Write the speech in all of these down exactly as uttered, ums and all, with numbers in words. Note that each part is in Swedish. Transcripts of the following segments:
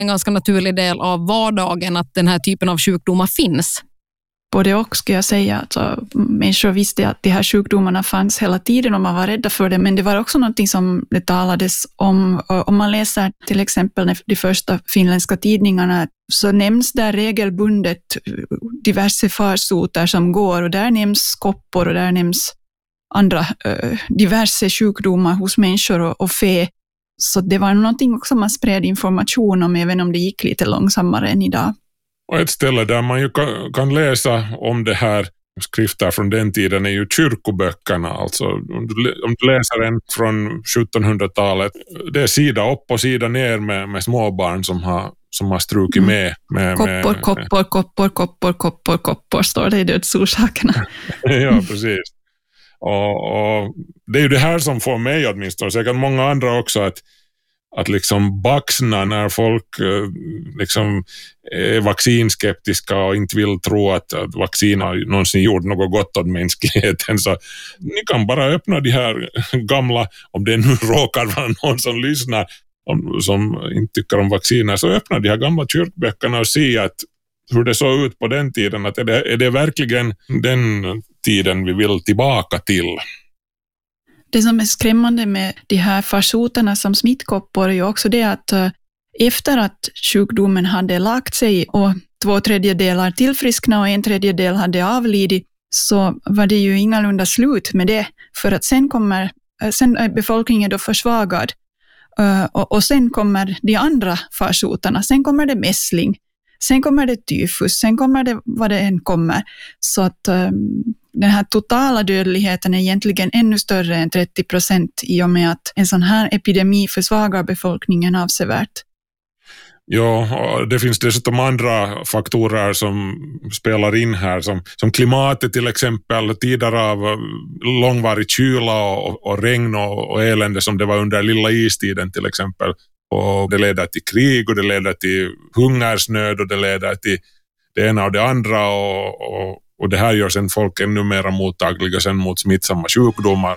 en ganska naturlig del av vardagen att den här typen av sjukdomar finns. Både och ska jag säga. Alltså, människor visste att de här sjukdomarna fanns hela tiden och man var rädda för det. Men det var också någonting som det talades om. Om man läser till exempel de första finländska tidningarna så nämns där regelbundet diverse farsoter som går. Och där nämns koppor och där nämns andra uh, diverse sjukdomar hos människor och, och fe. Så det var någonting också man spred information om även om det gick lite långsammare än idag. Och ett ställe där man ju kan, kan läsa om det här skrifter från den tiden är ju kyrkoböckerna. Alltså om du, om du läser en från sjuttonhundratalet, det är sida upp och sida ner med, med småbarn som har, som har strukit med. med koppor, med, koppor, koppor, koppor, koppor, koppor står det i dödsorsakerna. Ja, precis. Och, och det är ju det här som får mig åtminstone, säkert många andra också, att att liksom baxna när folk liksom är vaccinskeptiska och inte vill tro att, att vaccin har någonsin gjort något gott åt mänskligheten. Så ni kan bara öppna de här gamla, om det nu råkar vara någon som lyssnar om, som inte tycker om vacciner, så öppna de här gamla kyrkböckerna och se att hur det såg ut på den tiden. Att är, det, är det verkligen den tiden vi vill tillbaka till? Det som är skrämmande med de här farsoterna som smittkoppor är ju också det att efter att sjukdomen hade lagt sig och två tredjedelar tillfriskna och en tredjedel hade avlidit, så var det ju ingalunda slut med det. För att sen kommer sen är befolkningen då försvagad och, och sen kommer de andra farsoterna. Sen kommer det mässling, sen kommer det tyfus, sen kommer det vad det än kommer. Så att den här totala dödligheten är egentligen ännu större än trettio procent i och med att en sån här epidemi försvagar befolkningen avsevärt. Ja, det finns dessutom andra faktorer som spelar in här, som, som klimatet till exempel, tider av långvarig kyla och, och regn och, och elände som det var under lilla istiden till exempel. Och det leder till krig och det leder till hungersnöd och det leder till det ena och det andra och, och Och det här gör sen folk ännu mer mottagliga sen mot smittsamma sjukdomar.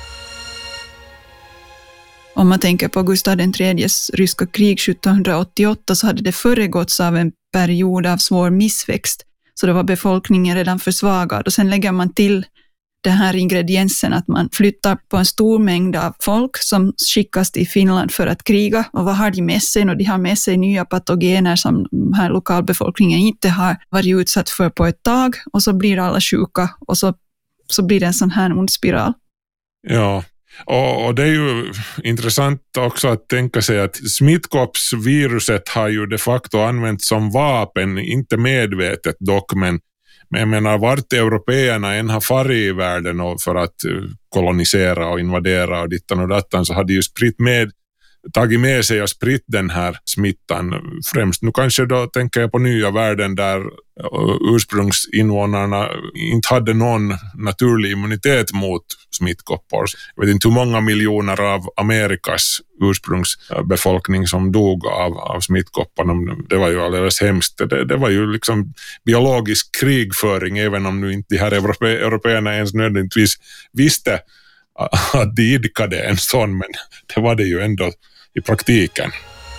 Om man tänker på Gustav den tredjes ryska krig sjuttonhundraåttioåtta så hade det föregåtts av en period av svår missväxt. Så då var befolkningen redan försvagad. Och sen lägger man till den här ingrediensen att man flyttar på en stor mängd av folk som skickas till Finland för att kriga. Och vad har de med sig? Och de har med sig nya patogener som den här lokalbefolkningen inte har varit utsatt för på ett tag. Och så blir alla sjuka och så, så blir det en sån här ond spiral. Ja, och, och det är ju intressant också att tänka sig att smittkoppsviruset har ju de facto använts som vapen, inte medvetet dock, men Men jag menar, vart européerna än har farit i världen och för att kolonisera och invadera och dittan och dattan, så hade ju spritt med, tagit med sig och spritt den här smittan. Främst nu kanske då tänker jag på nya världen där ursprungsinvånarna inte hade någon naturlig immunitet mot smittkoppor. Jag vet inte hur många miljoner av Amerikas ursprungsbefolkning som dog av, av smittkopporna. Det var ju alldeles hemskt. Det, det var ju liksom biologisk krigföring, även om nu inte de här europé, européerna ens nödvändigtvis visste att de idkade en sån, men det var det ju ändå i praktiken.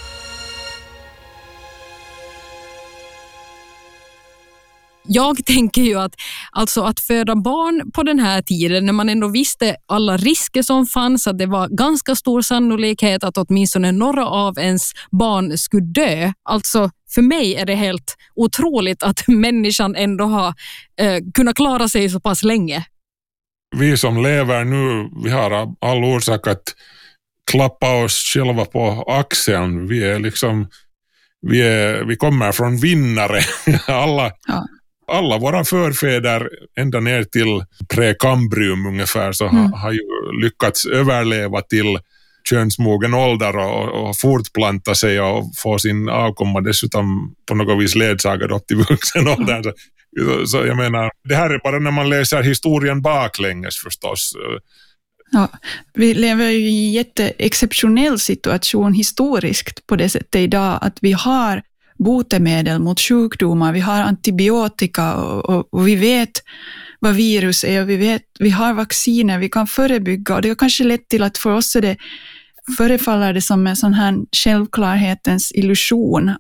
Jag tänker ju att, alltså att föda barn på den här tiden, när man ändå visste alla risker som fanns, att det var ganska stor sannolikhet att åtminstone några av ens barn skulle dö. Alltså för mig är det helt otroligt att människan ändå har eh, kunnat klara sig så pass länge. Vi som lever nu, vi har all orsak att klappa oss själva på axeln. Vi är liksom, vi, är, vi kommer från vinnare. alla, ja. alla våra förfäder ända ner till prekambrium ungefär så mm. har, har ju lyckats överleva till könsmogen ålder och, och fortplanta sig och få sin avkomma dessutom på något vis ledsagad upp till vuxen ålder. Mm. Så, så jag menar, det här är bara när man läser historien baklänges förstås. Ja, vi lever ju i en jätteexceptionell situation historiskt på det sättet idag att vi har botemedel mot sjukdomar, vi har antibiotika och, och, och vi vet vad virus är och vi vet, vi har vacciner, vi kan förebygga och det har kanske lett till att för oss är det förefaller det som en sån här självklarhetens illusion